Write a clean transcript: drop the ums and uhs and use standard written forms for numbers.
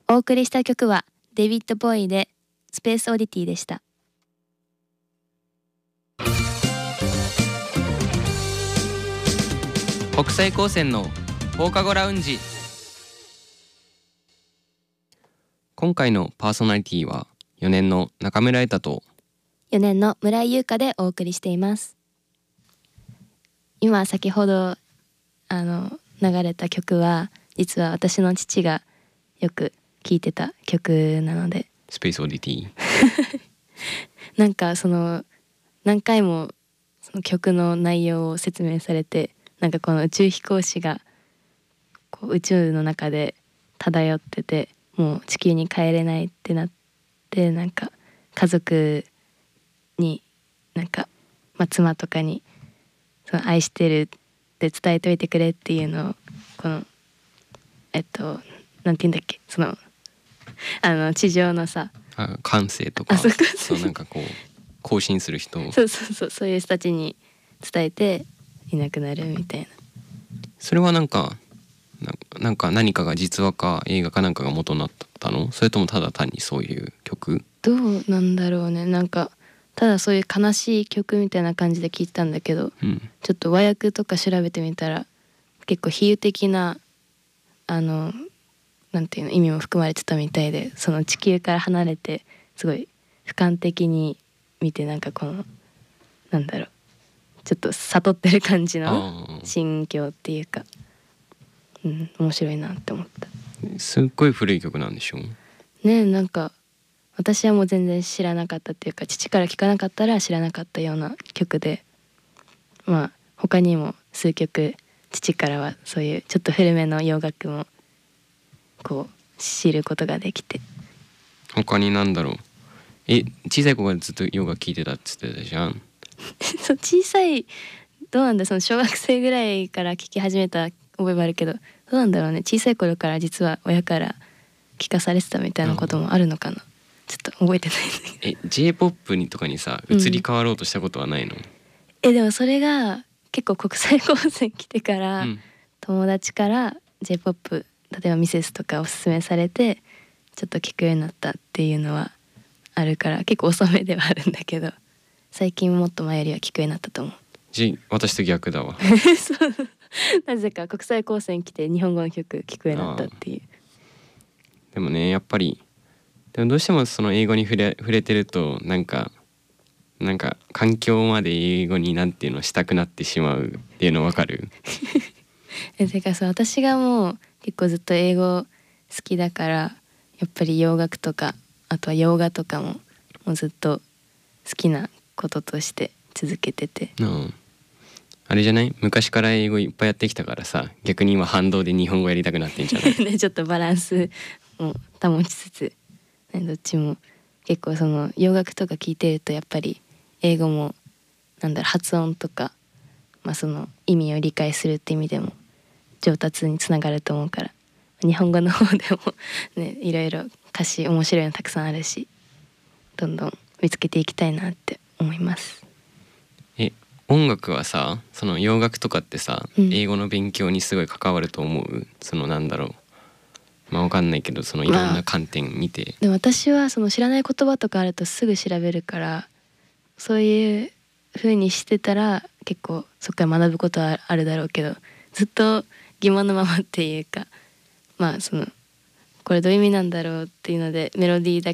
お送りした曲はデビッド・ボーイでスペースオディティでした。 国際高専の放課後ラウンジ。今回のパーソナリティは4年の中村瑛太と 4年の村井優香でお送りしています。今先ほど流れた曲は実は私の父がよく聴いてた曲なので、 スペースオディティなんか何回もその曲の内容を説明されて、なんかこの宇宙飛行士がこう宇宙の中で漂ってて、もう地球に帰れないってなって、なんか家族になんか、妻とかにその愛してるって伝えといてくれっていうのを、このなんて言うんだっけ、その地上のさ、 感性とか、そうなんかこう更新する人、 そういう人たちに伝えていなくなるみたいな。 それはなんか何かが実話か映画かなんかが元になったの？それともただ単にそういう曲？ どうなんだろうね。なんかただそういう悲しい曲みたいな感じで聞いてたんだけど、ちょっと和訳とか調べてみたら結構比喩的ななんていうの意味も含まれてたみたいで、その地球から離れてすごい俯瞰的に見て、なんかこのなんだろう、ちょっと悟ってる感じの心境っていうか、面白いなって思った。 すっごい古い曲なんでしょね。なんか私はもう全然知らなかったっていうか、父から聞かなかったら知らなかったような曲で、他にも数曲父からはそういうちょっと古めの洋楽もこう知ることができて。 他になんだろう、小さい子がずっと洋楽聴いてたって言ってたじゃんそう、小さい、どうなんだ、その小学生ぐらいから聴き始めた覚えはあるけど、どうなんだろうね、小さい頃から実は親から聞かされてたみたいなこともあるのかな、ちょっと覚えてないんだけど。 J-POP にとかにさ移り変わろうとしたことはないの？ でもそれが結構国際高専来てから、友達から J-POP、 例えばミセスとかおすすめされてちょっと聞くようになったっていうのはあるから、結構遅めではあるんだけど、最近もっと前よりは聞くようになったと思う。 私と逆だわそうなぜか国際高専来て日本語の曲聞くようになったっていう。 でもね、やっぱりでもどうしてもその英語に触れてるとなんか環境まで英語になんていうのしたくなってしまうっていうの分かるてかさ、私がもう結構ずっと英語好きだから、やっぱり洋楽とかあとは洋画とかもうずっと好きなこととして続けてて、 あれじゃない？昔から英語いっぱいやってきたからさ、逆に今反動で日本語やりたくなってんじゃないね、ちょっとバランスも保ちつつ、ね、どっちも結構その洋楽とか聞いてるとやっぱり英語も発音とか、その意味を理解するって意味でも上達につながると思うから、日本語の方でもね、いろいろ歌詞面白いのたくさんあるし、どんどん見つけていきたいなって思います。 音楽はさ、その洋楽とかってさ、英語の勉強にすごい関わると思う？そのわかんないけど、そのいろんな観点見て、 でも私はその知らない言葉とかあるとすぐ調べるから、そういう風にしてたら結構そっから学ぶことはあるだろうけど、ずっと疑問のままっていうか、そのこれどういう意味なんだろうっていうのでメロディーだ